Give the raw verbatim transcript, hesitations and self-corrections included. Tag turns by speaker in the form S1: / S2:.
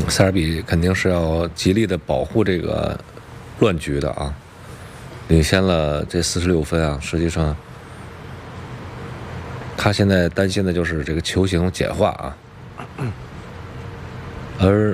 S1: 塞尔比肯定是要极力的保护这个乱局的啊，领先了这四十六分啊，实际上他现在担心的就是这个球形简化啊，而